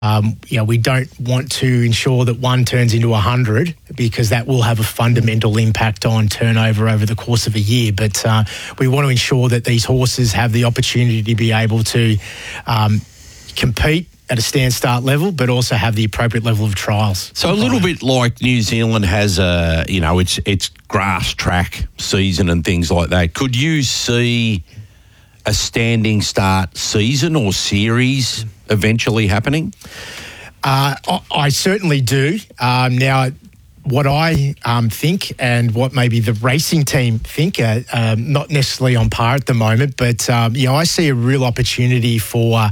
We don't want to ensure that one turns into 100 because that will have a fundamental impact on turnover over the course of a year. But we want to ensure that these horses have the opportunity to be able to compete at a stand-start level, but also have the appropriate level of trials. So a little bit like New Zealand has its grass track season and things like that. Could you see a standing start season or series eventually happening? I certainly do. Now, what I think and what maybe the racing team think, not necessarily on par at the moment, but I see a real opportunity for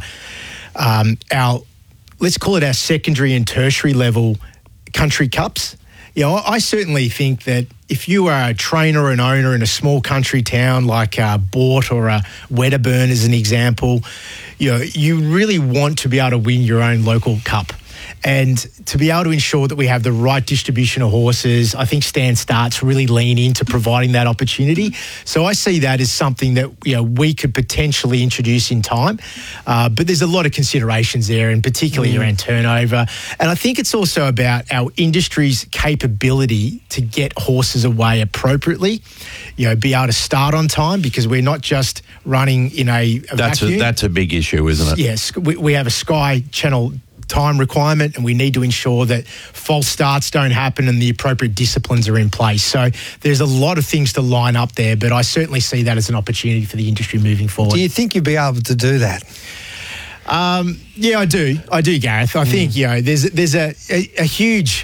let's call it our secondary and tertiary level country cups. I certainly think that if you are a trainer or an owner in a small country town like Boort or Wedderburn as an example, you really want to be able to win your own local cup. And to be able to ensure that we have the right distribution of horses, I think Stand Starts really lean into providing that opportunity. So I see that as something that we could potentially introduce in time. But there's a lot of considerations there, and particularly around turnover. And I think it's also about our industry's capability to get horses away appropriately, be able to start on time, because we're not just running in a vacuum. That's a big issue, isn't it? Yes, we have a Sky Channel time requirement, and we need to ensure that false starts don't happen and the appropriate disciplines are in place. So there's a lot of things to line up there, but I certainly see that as an opportunity for the industry moving forward. Do you think you'd be able to do that? Yeah, I do, Gareth. I think there's a huge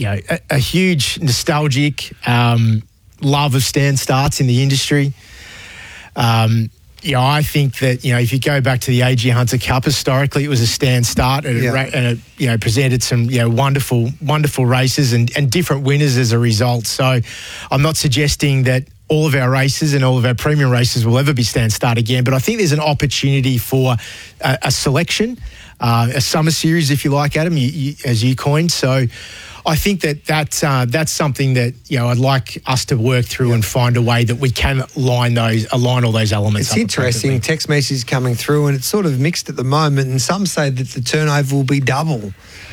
nostalgic love of stand starts in the industry. I think that, if you go back to the AG Hunter Cup, historically it was a stand start and it presented some, wonderful races and different winners as a result. So I'm not suggesting that all of our races and all of our premium races will ever be stand start again, but I think there's an opportunity for a selection, a summer series, if you like, Adam, as you coined. So I think that's something that I'd like us to work through and find a way that we can align all those elements. It's interesting. Text messages coming through, and it's sort of mixed at the moment. And some say that the turnover will be double.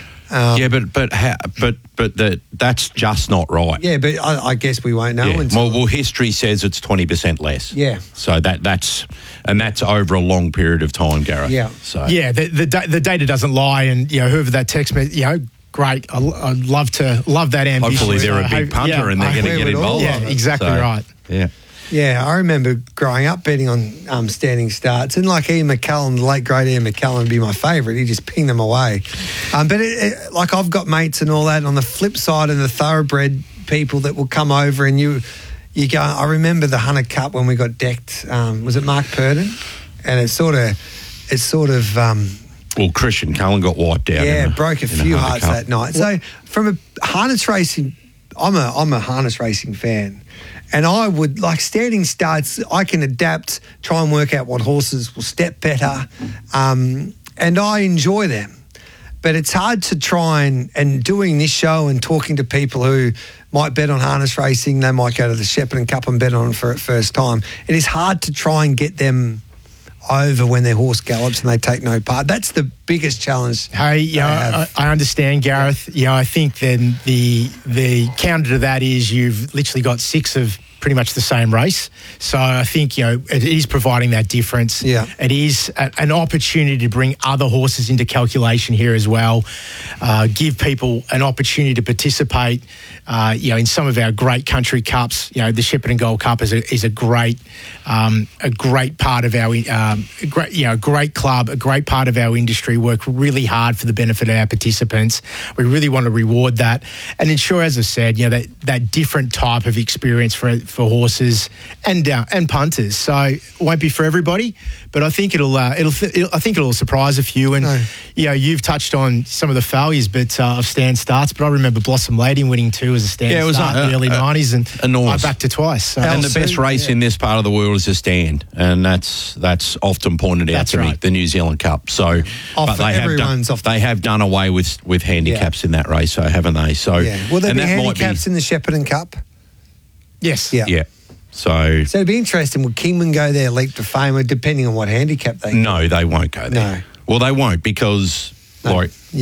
But that's just not right. Yeah, but I guess we won't know. Yeah. Well, history says it's 20% less. Yeah. So that's over a long period of time, Gareth. Yeah. So the data doesn't lie, and whoever that text message, great. I'd love that ambition. Hopefully they're a big punter and they're going to get involved. Yeah, exactly right. Yeah. Yeah, I remember growing up betting on standing starts, and like Ian McCallum, the late great Ian McCallum would be my favourite. He just pinged them away. But I've got mates and all that. And on the flip side of the thoroughbred people that will come over, and you go. I remember the Hunter Cup when we got decked. Was it Mark Purdon? And it's sort of. Well, Christian Cullen got wiped out. Yeah, broke a few hearts that night. So from a harness racing, I'm a harness racing fan. And I would like standing starts. I can adapt, try and work out what horses will step better, and I enjoy them. But it's hard to try and doing this show and talking to people who might bet on harness racing. They might go to the Shepparton Cup and bet on it for the first time. It is hard to try and get them over when their horse gallops and they take no part. That's the biggest challenge. Hey, I understand, Gareth. I think then the counter to that is you've literally got 6 of pretty much the same race. So I think, it is providing that difference. Yeah. It is an opportunity to bring other horses into calculation here as well. Give people an opportunity to participate, in some of our great country cups. The Shepparton Gold Cup is a great part of our, great club, a great part of our industry, work really hard for the benefit of our participants. We really want to reward that and ensure, as I said, that different type of experience for horses and punters. So it won't be for everybody, but I think it'll surprise a few. And you've touched on some of the failures, of stand starts. But I remember Blossom Lady winning too as a stand start in the early 90s, and enormous. I backed her twice. So. And the best race in this part of the world is a stand, and that's often pointed out to me, the New Zealand Cup. So, but they have done away with handicaps in that race, haven't they? So, will there be handicaps in the Shepparton Cup? Yes. Yeah. So it'd be interesting. Will Kingman go there, leap to fame, or depending on what handicap they? No, they won't go there. No. Well, they won't because